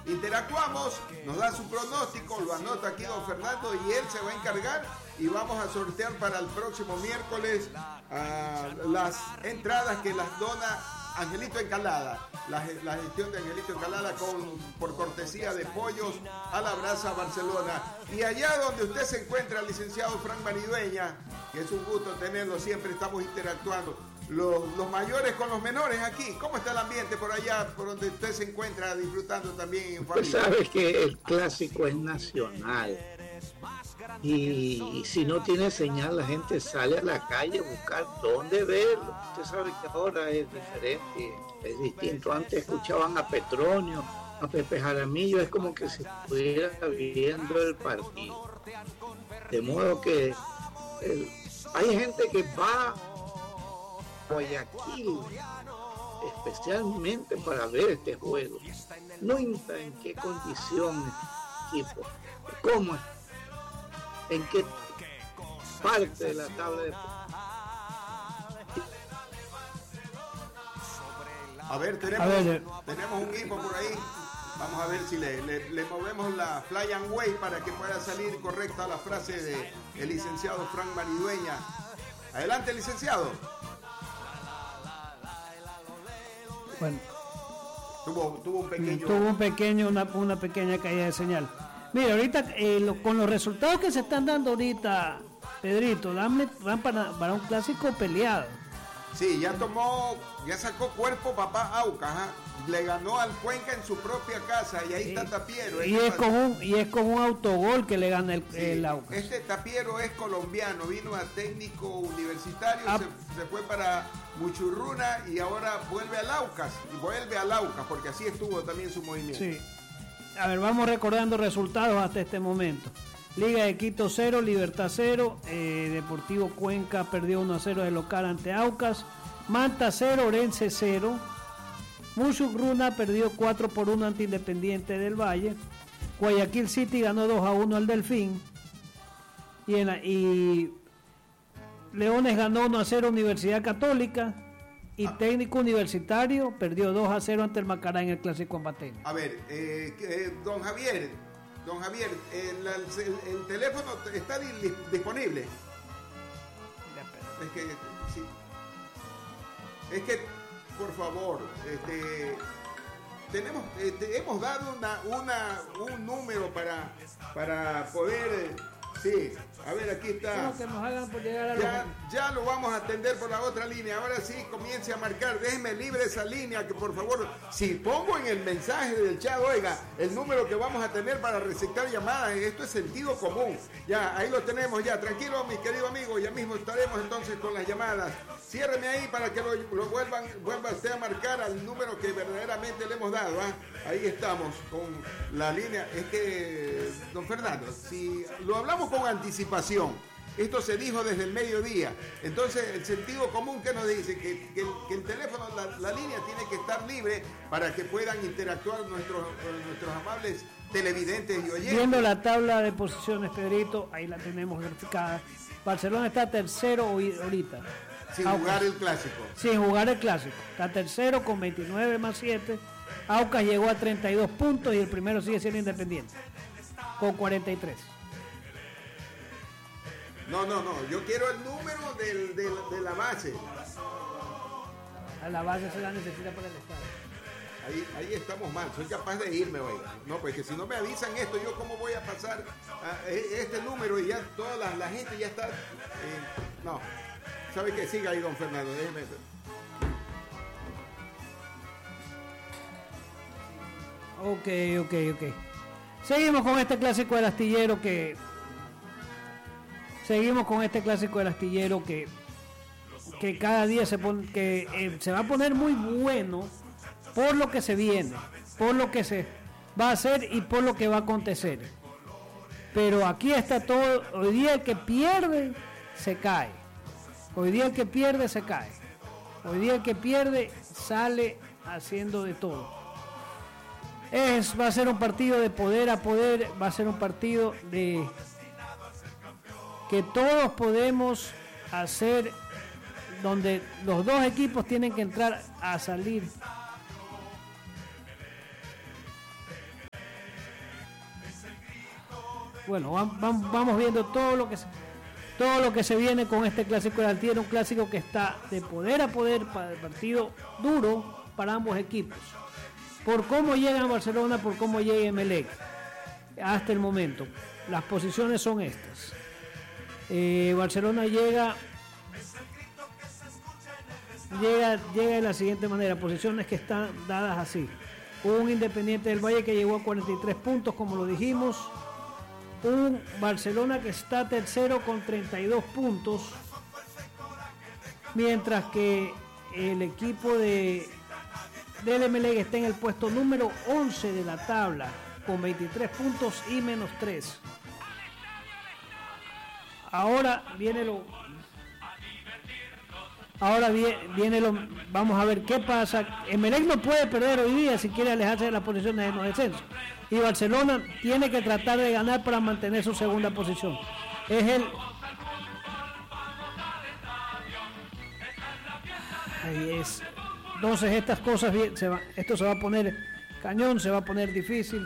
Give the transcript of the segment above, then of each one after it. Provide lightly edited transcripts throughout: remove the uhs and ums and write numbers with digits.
interactuamos, nos da su pronóstico, lo anota aquí don Fernando y él se va a encargar y vamos a sortear para el próximo miércoles las entradas que las dona Angelito Encalada, la gestión de Angelito Encalada por cortesía de Pollos a la Brasa Barcelona. Y allá donde usted se encuentra, licenciado Frank Maridueña, que es un gusto tenerlo, siempre estamos interactuando. Los mayores con los menores aquí. ¿Cómo está el ambiente por allá, por donde usted se encuentra disfrutando también en familia? Pues sabes que el clásico es nacional. Y si no tiene señal, la gente sale a la calle a buscar dónde verlo. Usted sabe que ahora es diferente, es distinto. Antes escuchaban a Petronio, a Pepe Jaramillo, es como que se estuviera viendo el partido. De modo que hay gente que va a Guayaquil especialmente para ver este juego. No importa en qué condición equipo, cómo, en qué parte de la tabla de... A ver, tenemos un info por ahí. Vamos a ver si le movemos la fly and way para que pueda salir correcta la frase del licenciado Frank Maridueña. Adelante, licenciado. Bueno, tuvo una pequeña caída de señal. Mira, ahorita con los resultados que se están dando ahorita, Pedrito, van para un clásico peleado. Sí, ya sacó cuerpo papá Aucas, ¿eh? Le ganó al Cuenca en su propia casa y ahí está Tapiero. Y es con un autogol que le gana el Aucas. Este Tapiero es colombiano, vino a técnico universitario, se fue para Muchurruna y ahora vuelve al Aucas, porque así estuvo también su movimiento. Sí. A ver, vamos recordando resultados hasta este momento. Liga de Quito 0, Libertad 0, Deportivo Cuenca perdió 1-0 de local ante Aucas, Manta 0, Orense 0, Muchurruna perdió 4-1 ante Independiente del Valle, Guayaquil City ganó 2-1 al Delfín y Leones ganó 1-0 Universidad Católica y Técnico Universitario perdió 2-0 ante el Macará en el Clásico Ambateño. A ver, don Javier, el teléfono está disponible. Es que por favor, hemos dado un número para poder, sí, a ver, aquí está. Que nos hagan por llegar ya lo vamos a atender por la otra línea. Ahora sí, comience a marcar, déjeme libre esa línea, que por favor, si pongo en el mensaje del chat, oiga, el número que vamos a tener para receptar llamadas, esto es sentido común. Ya, ahí lo tenemos, ya, tranquilo, mis queridos amigos, ya mismo estaremos entonces con las llamadas. Ciérreme ahí para que lo vuelva usted a marcar al número que verdaderamente le hemos dado. Ahí estamos con la línea. Es que, don Fernando, si lo hablamos con anticipación, esto se dijo desde el mediodía, entonces el sentido común que nos dice que el teléfono, la línea tiene que estar libre para que puedan interactuar nuestros amables televidentes y oyentes. Viendo la tabla de posiciones, Pedrito, ahí la tenemos verificada. Barcelona está tercero ahorita. Sin jugar el clásico. Sin jugar el clásico. Está tercero con 29 más 7. Aucas llegó a 32 puntos y el primero sigue siendo Independiente con 43. No. Yo quiero el número de la base. A la base se la necesita para el estadio. Ahí estamos mal. Soy capaz de irme, oiga. No, pues que si no me avisan esto, yo cómo voy a pasar a este número y ya toda la gente ya está. No. ¿Sabe qué? Siga ahí, don Fernando. Déjeme. Ok. Seguimos con este clásico del astillero que cada día se va a poner muy bueno por lo que se viene, por lo que se va a hacer y por lo que va a acontecer. Pero aquí está todo. Hoy día el que pierde se cae. Hoy día el que pierde se cae. Hoy día el que pierde sale haciendo de todo. Va a ser un partido de poder a poder, va a ser un partido de que todos podemos hacer, donde los dos equipos tienen que entrar a salir. bueno, vamos viendo todo lo que se viene con este clásico de Altiero, un clásico que está de poder a poder, para el partido duro para ambos equipos. Por cómo llega Barcelona, por cómo llega Emelec hasta el momento. Las posiciones son estas. Barcelona llega de la siguiente manera, posiciones que están dadas así. Un Independiente del Valle que llegó a 43 puntos, como lo dijimos. Un Barcelona que está tercero con 32 puntos. Mientras que el equipo del Emelec está en el puesto número 11 de la tabla, con 23 puntos y menos 3. Ahora viene lo vamos a ver qué pasa. Emelec no puede perder hoy día si quiere alejarse de las posiciones de no descenso. Y Barcelona tiene que tratar de ganar para mantener su segunda posición. Ahí es. Entonces estas cosas, esto se va a poner cañón, se va a poner difícil.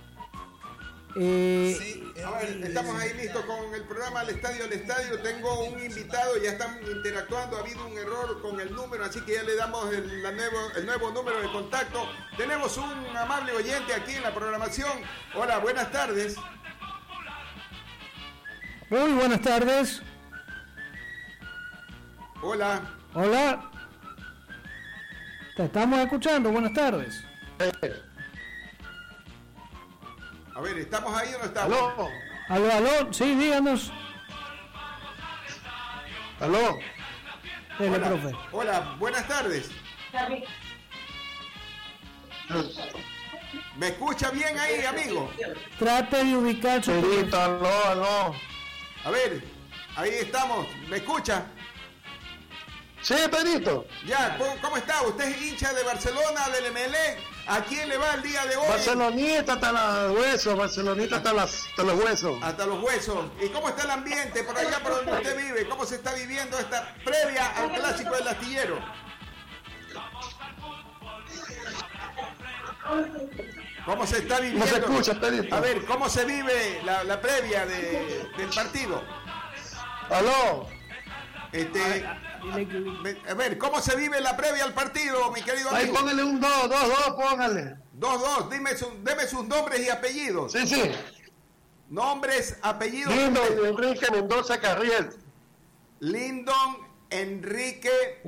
A ver, estamos ahí listos con el programa al estadio. Tengo un invitado, ya están interactuando, ha habido un error con el número, así que ya le damos el nuevo número de contacto. Tenemos un amable oyente aquí en la programación. Hola, buenas tardes. Muy buenas tardes. Hola. Hola. Te estamos escuchando, buenas tardes. A ver, ¿estamos ahí o no estamos? Aló, sí, díganos. Aló. Hola, profe. Hola, buenas tardes. ¿Me escucha bien ahí, amigo? Trate de ubicar su... Aló. A ver, ahí estamos. ¿Me escucha? Sí, Pedrito. Ya, ¿cómo está? ¿Usted es hincha de Barcelona, del Emelec? ¿A quién le va el día de hoy? Barcelonita hasta los huesos, Barcelonita hasta los huesos. Hasta los huesos. ¿Y cómo está el ambiente por allá por donde usted vive? ¿Cómo se está viviendo esta previa al clásico del Astillero? ¿Cómo se está viviendo? ¿Cómo se escucha, Pedrito? A ver, ¿cómo se vive la previa del partido? Aló. A ver, ¿cómo se vive la previa al partido, mi querido amigo? Ahí póngale un 2, póngale. 2-2, deme sus nombres y apellidos. Sí. Nombres, apellidos. Lindon Enrique Mendoza Carriel. Lindon Enrique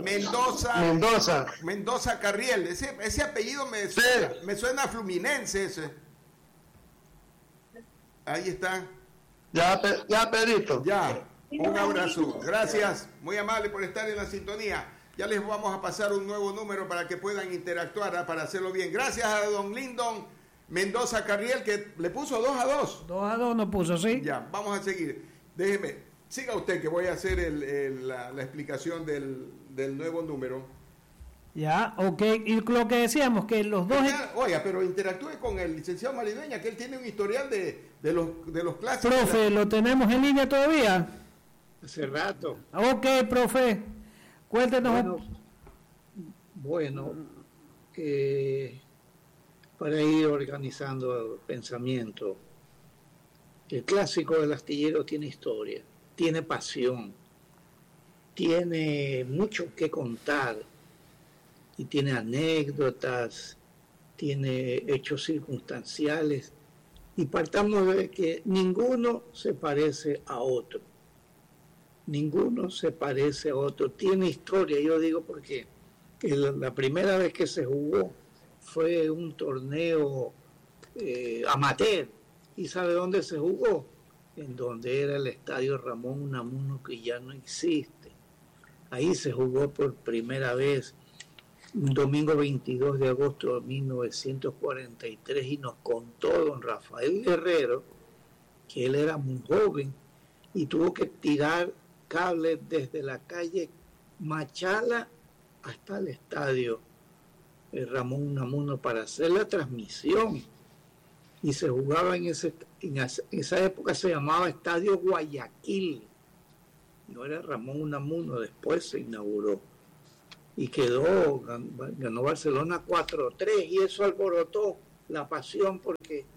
Mendoza Carriel. Ese apellido me suena a fluminense ese. Ahí está. Ya, Pedrito. Ya. Un abrazo, gracias, muy amable por estar en la sintonía. Ya les vamos a pasar un nuevo número para que puedan interactuar, para hacerlo bien. Gracias a don Lindon Mendoza Carriel, que le puso 2-2. 2-2 no puso, ¿sí? Ya, vamos a seguir. Déjeme, siga usted que voy a hacer la explicación del nuevo número. Ya, ok. Y lo que decíamos, que los dos... Oiga, pero interactúe con el licenciado Maridueña, que él tiene un historial de los clásicos. Profe, ¿lo tenemos en línea todavía? Hace rato. Ok, profe, cuéntenos. Bueno, para ir organizando el pensamiento, el clásico del Astillero tiene historia, tiene pasión, tiene mucho que contar y tiene anécdotas, tiene hechos circunstanciales, y partamos de que ninguno se parece a otro. Ninguno se parece a otro, tiene historia. Yo digo porque la primera vez que se jugó fue un torneo amateur. ¿Y sabe dónde se jugó? En donde era el estadio Ramón Unamuno, que ya no existe. Ahí se jugó por primera vez un domingo 22 de agosto de 1943, y nos contó don Rafael Guerrero que él era muy joven y tuvo que tirar cables desde la calle Machala hasta el estadio Ramón Unamuno para hacer la transmisión, y se jugaba en esa época se llamaba Estadio Guayaquil, no era Ramón Unamuno, después se inauguró y ganó Barcelona 4-3, y eso alborotó la pasión porque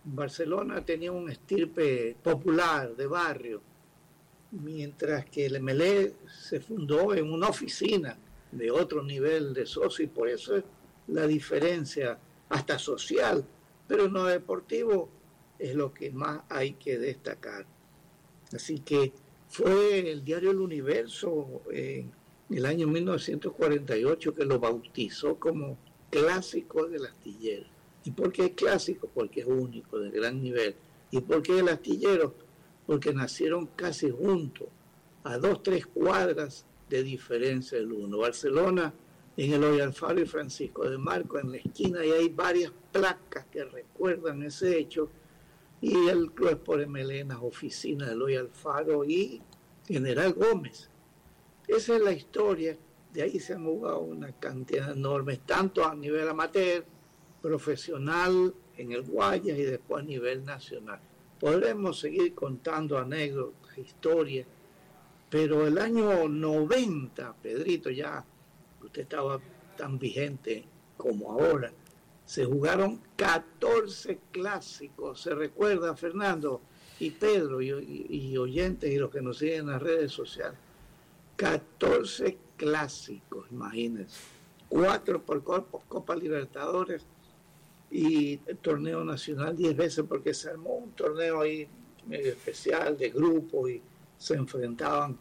Barcelona tenía un estirpe popular de barrio, mientras que el Emelec se fundó en una oficina de otro nivel de socio, y por eso es la diferencia hasta social, pero en lo deportivo es lo que más hay que destacar. Así que fue el diario El Universo en el año 1948 que lo bautizó como clásico del astillero. ¿Y por qué es clásico? Porque es único, de gran nivel. ¿Y por qué el astillero? Porque nacieron casi juntos, a 2-3 cuadras de diferencia el uno. Barcelona en Eloy Alfaro y Francisco de Marco en la esquina, y hay varias placas que recuerdan ese hecho, y el Club Sport Emelec en las oficinas de Eloy Alfaro y General Gómez. Esa es la historia. De ahí se han jugado una cantidad enorme, tanto a nivel amateur, profesional en el Guayas y después a nivel nacional. Podremos seguir contando anécdotas, historias, pero el año 90, Pedrito, ya usted estaba tan vigente como ahora, se jugaron 14 clásicos. ¿Se recuerda, Fernando y Pedro y oyentes y los que nos siguen en las redes sociales? 14 clásicos, imagínense. 4 por Copa Libertadores y el torneo nacional 10 veces, porque se armó un torneo ahí medio especial de grupos y se enfrentaban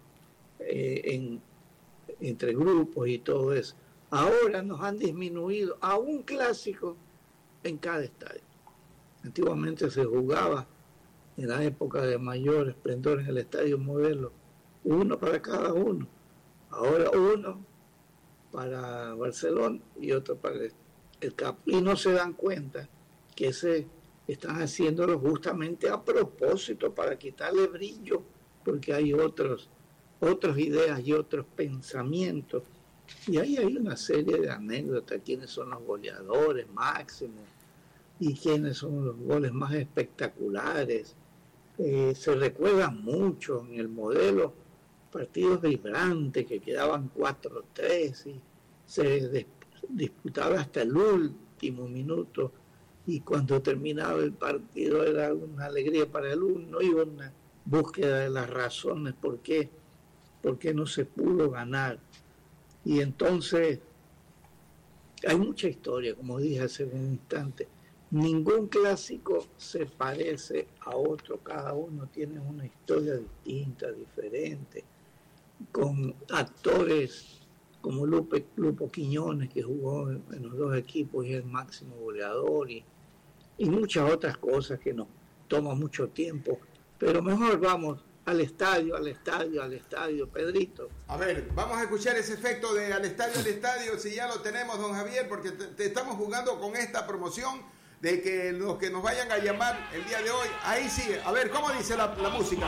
entre grupos y todo eso. Ahora nos han disminuido a un clásico en cada estadio. Antiguamente se jugaba en la época de mayor esplendor en el Estadio Modelo, uno para cada uno. Ahora uno para Barcelona y otro para el Cap. Y no se dan cuenta que están haciéndolo justamente a propósito para quitarle brillo, porque hay otras ideas y otros pensamientos. Y ahí hay una serie de anécdotas: quiénes son los goleadores máximos y quiénes son los goles más espectaculares. Se recuerdan mucho en el Modelo partidos vibrantes que quedaban 4-3 y se disputaba hasta el último minuto, y cuando terminaba el partido era una alegría para el uno y una búsqueda de las razones por qué no se pudo ganar. Y entonces hay mucha historia, como dije hace un instante. Ningún clásico se parece a otro, cada uno tiene una historia distinta, diferente, con actores como Lupo Quiñones, que jugó en los dos equipos y es el máximo goleador, y muchas otras cosas que nos toman mucho tiempo, pero mejor vamos al estadio, Pedrito. A ver, vamos a escuchar ese efecto de al estadio, si ya lo tenemos, don Javier, porque te estamos jugando con esta promoción de que los que nos vayan a llamar el día de hoy, ahí sí, a ver, ¿cómo dice la música?